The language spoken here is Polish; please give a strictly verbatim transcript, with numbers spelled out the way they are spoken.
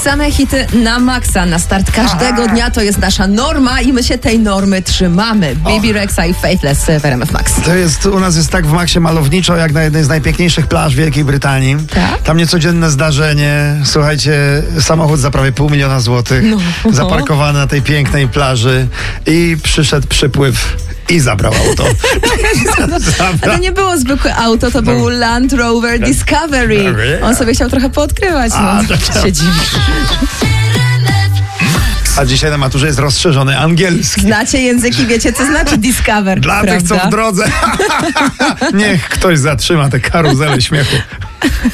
Same hity na maksa, na start każdego Aha. dnia to jest nasza norma i my się tej normy trzymamy. Baby Rexa i Faithless w R M F Max. To jest, u nas jest tak w Maxie malowniczo, jak na jednej z najpiękniejszych plaż Wielkiej Brytanii. Tak? Tam niecodzienne zdarzenie. Słuchajcie, samochód za prawie pół miliona złotych, no. zaparkowany na tej pięknej plaży i przyszedł przypływ i zabrał auto. A to nie było zwykłe auto, to był Land Rover Discovery. On sobie chciał trochę poodkrywać. A, no. to, to. się dziwisz. A dzisiaj na maturze jest rozszerzony angielski. Znacie języki, wiecie co znaczy Discover. Dla prawda? tych, co w drodze. Niech ktoś zatrzyma tę karuzelę śmiechu.